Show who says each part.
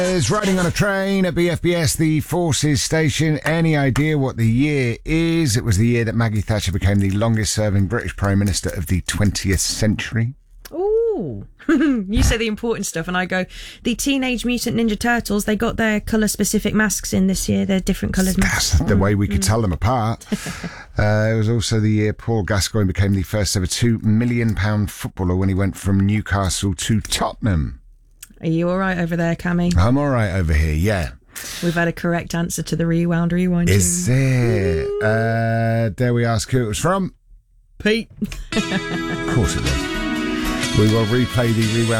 Speaker 1: Is riding on a train at BFBS, the Forces station. Any idea what the year is? It was the year that Maggie Thatcher became the longest-serving British Prime Minister of the 20th century.
Speaker 2: Ooh. You say the important stuff and I go, the Teenage Mutant Ninja Turtles, they got their colour-specific masks in this year. They're different coloured masks.
Speaker 1: That's the way we could tell them apart. It was also the year Paul Gascoigne became the first ever £2 million footballer when he went from Newcastle to Tottenham.
Speaker 2: Are you all right over there, Cammy?
Speaker 1: I'm all right over here, yeah.
Speaker 2: We've had a correct answer to the rewind.
Speaker 1: Is it? Dare we ask who it was from?
Speaker 2: Pete.
Speaker 1: Of course it was. We will replay the rewound.